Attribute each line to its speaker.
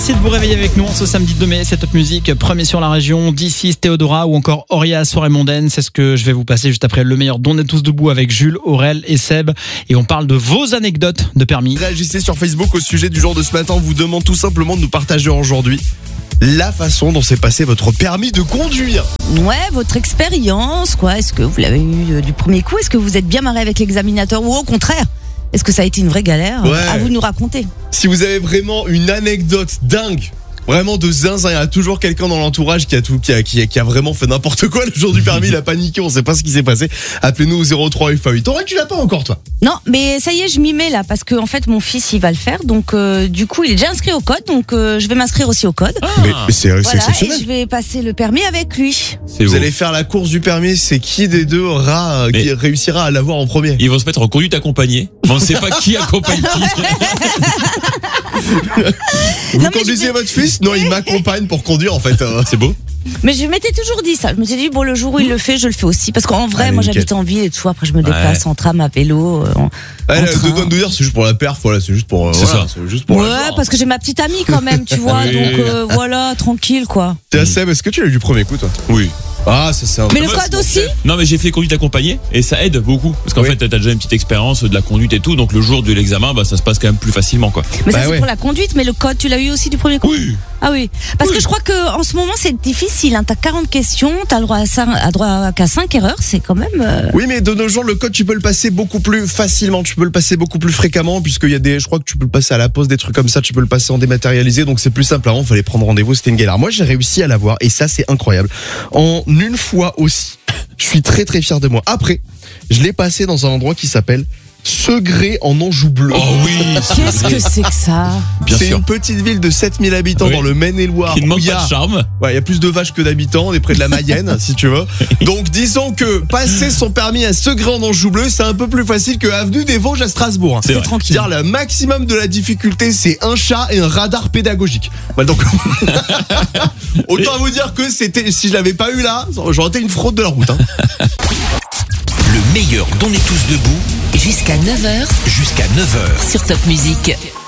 Speaker 1: Merci de vous réveiller avec nous en ce samedi 2 mai. C'est Top Music, premier sur la région. D6, Théodora ou encore Auria, soirée mondaine. C'est ce que je vais vous passer juste après le meilleur d'On est tous debout avec Jules, Aurel et Seb. Et on parle de vos anecdotes de permis.
Speaker 2: Réagissez sur Facebook au sujet du jour de ce matin. On vous demande tout simplement de nous partager aujourd'hui la façon dont s'est passé votre permis de conduire.
Speaker 3: Ouais, votre expérience, quoi. Est-ce que vous l'avez eu du premier coup? Est-ce que vous êtes bien marré avec l'examinateur? Ou au contraire, est-ce que ça a été une vraie galère?
Speaker 2: Ouais.
Speaker 3: À vous de nous raconter.
Speaker 2: Si vous avez vraiment une anecdote dingue, vraiment de zinzin, il y a toujours quelqu'un dans l'entourage qui a vraiment fait n'importe quoi le jour du permis, il a paniqué, on sait pas ce qui s'est passé. Appelez-nous au 03 UFA8. Tu l'as pas encore, toi?
Speaker 3: Non, mais ça y est, je m'y mets là, parce que en fait, mon fils, il va le faire. Donc, du coup, il est déjà inscrit au code. Donc, je vais m'inscrire aussi au code.
Speaker 2: Mais c'est
Speaker 3: Voilà,
Speaker 2: exceptionnel.
Speaker 3: et je vais passer le permis avec lui.
Speaker 2: Vous allez faire la course du permis, c'est qui des deux qui réussira à l'avoir en premier?
Speaker 4: Ils vont se mettre en conduite accompagnée. Mais on ne sait pas qui accompagne qui.
Speaker 2: Vous
Speaker 3: Non, mais
Speaker 2: conduisez votre fils? Non, il m'accompagne pour conduire en fait.
Speaker 4: C'est beau.
Speaker 3: Mais je m'étais toujours dit ça. Je me suis dit, bon, le jour où il le fait, je le fais aussi. Parce qu'en vrai,
Speaker 2: Allez,
Speaker 3: moi,
Speaker 2: nickel.
Speaker 3: j'habite en ville et tout. Après, je me déplace en tram, à vélo. En train.
Speaker 2: De nous dire, c'est juste pour la perf, voilà, c'est juste pour.
Speaker 4: C'est ça.
Speaker 2: C'est juste pour.
Speaker 3: Ouais, parce que j'ai ma petite amie quand même, tu vois.
Speaker 4: Oui.
Speaker 3: Donc, voilà, tranquille, quoi.
Speaker 2: T'es Seb, est-ce que tu l'as eu du premier coup, toi?
Speaker 4: Oui.
Speaker 2: Ah, ça c'est un.
Speaker 3: Mais le code aussi?
Speaker 4: Non, mais j'ai fait conduite accompagnée et ça aide beaucoup. Parce qu'en
Speaker 2: Oui.
Speaker 4: fait, t'as déjà une petite expérience de la conduite et tout. Donc le jour de l'examen, ça se passe quand même plus facilement, quoi.
Speaker 3: Mais
Speaker 2: Bah
Speaker 3: ça, c'est
Speaker 2: ouais.
Speaker 3: pour la conduite. Mais le code, tu l'as eu aussi du premier coup?
Speaker 4: Oui.
Speaker 3: Ah oui. Parce que je crois qu'en ce moment, c'est difficile. Hein. T'as 40 questions, t'as le droit qu'à 5 erreurs. C'est quand même.
Speaker 2: Oui, mais de nos jours, le code, tu peux le passer beaucoup plus facilement, tu peux le passer beaucoup plus fréquemment, puisqu'il y a je crois que tu peux le passer à la pause, des trucs comme ça, tu peux le passer en dématérialisé, donc c'est plus simple. Avant, il fallait prendre rendez-vous, c'était une galère. Moi, j'ai réussi à l'avoir, et ça, c'est incroyable. En une fois aussi. Je suis très très fier de moi. Après, je l'ai passé dans un endroit qui s'appelle Segré en Anjou bleu.
Speaker 4: Oh oui.
Speaker 3: Qu'est-ce que c'est que ça?
Speaker 4: Bien
Speaker 2: C'est
Speaker 4: sûr.
Speaker 2: une petite ville de 7000 habitants
Speaker 4: Oui.
Speaker 2: dans le Maine-et-Loire.
Speaker 4: Qui ne
Speaker 2: où
Speaker 4: manque
Speaker 2: il y
Speaker 4: pas
Speaker 2: a-
Speaker 4: de charme.
Speaker 2: Ouais, il y a plus de vaches que d'habitants, on est près de la Mayenne, si tu veux. Donc disons que passer son permis à Segré en Anjou bleu, c'est un peu plus facile que avenue des Vosges à Strasbourg.
Speaker 4: C'est vrai.
Speaker 3: tranquille.
Speaker 2: C'est-à-dire le maximum de la difficulté, c'est un chat et un radar pédagogique. Voilà, donc autant vous dire que si je l'avais pas eu là, j'aurais été une fraude de la route. Hein.
Speaker 5: Le meilleur d'On est tous debout jusqu'à 9h. Sur Top Music.